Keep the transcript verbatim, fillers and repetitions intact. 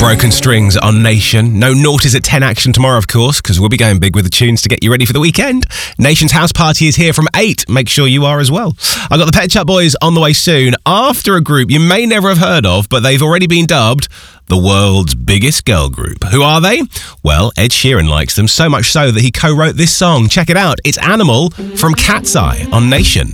Broken Strings on Nation. No noughties at ten action tomorrow, of course, because we'll be going big with the tunes to get you ready for the weekend. Nation's house party is here from eight. Make sure you are as well. I've got the Pet Shop Boys on the way soon, after a group you may never have heard of, but they've already been dubbed the world's biggest girl group. Who are they? Well, Ed Sheeran likes them, so much so that he co-wrote this song. Check it out. It's Animal from Cat's Eye on Nation.